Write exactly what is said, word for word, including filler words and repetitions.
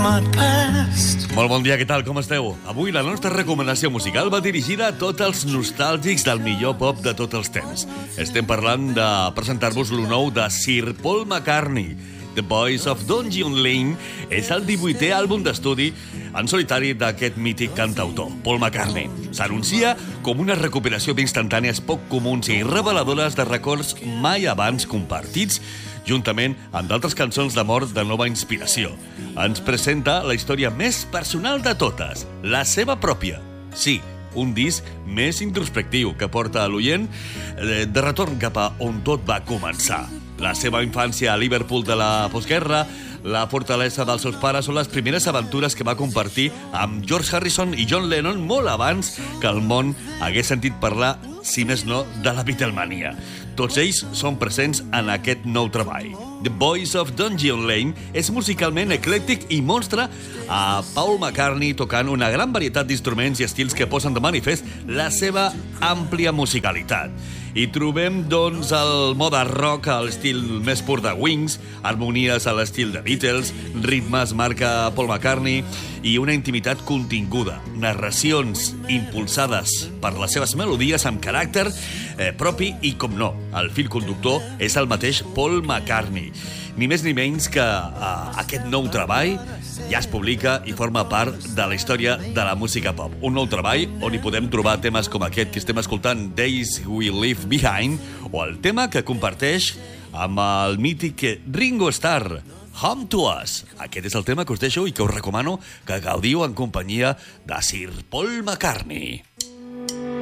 my past. Molt bon dia, què tal, com esteu? Avui la nostra recomanació musical va dirigida a tots els nostàlgics del millor pop de tots els temps. Estem parlant de presentar-vos lo nou de Sir Paul McCartney. The Boys of Dungeon Lane és el divuitè àlbum d'estudi en solitari d'aquest mític cantautor, Paul McCartney. S'anuncia com una recuperació d'instantànies poc comuns i reveladores de records mai abans compartits, juntament amb d'altres cançons d'amor de nova inspiració. Ens presenta la història més personal de totes, la seva pròpia. Sí, un disc més introspectiu que porta a l'oient de retorn cap a on tot va començar. La seva infància a Liverpool de la postguerra, la fortalesa dels seus pares són les primeres aventures que va compartir amb George Harrison i John Lennon molt abans que el món hagués sentit parlar, si més no, de la Beatlemania. Tots ells són presents en aquest nou treball. The Boys of Dungeon Lane és musicalment eclèctic i mostra a Paul McCartney tocant una gran varietat d'instruments i estils que posen de manifest la seva àmplia musicalitat. Hi trobem, doncs, el modern rock a l'estil més pur de Wings, harmonies a l'estil de Beatles, ritmes marca Paul McCartney i una intimitat continguda, narracions impulsades per les seves melodies amb caràcter eh, propi i, com no, el fil conductor és el mateix Paul McCartney. Ni més ni menys que eh, aquest nou treball ja es publica i forma part de la història de la música pop. Un nou treball on hi podem trobar temes com aquest que estem escoltant, Days We Leave Behind, o el tema que comparteix amb el mític Ringo Starr, Home to Us. Aquest és el tema que us deixo i que us recomano que gaudiu en companyia de Sir Paul McCartney.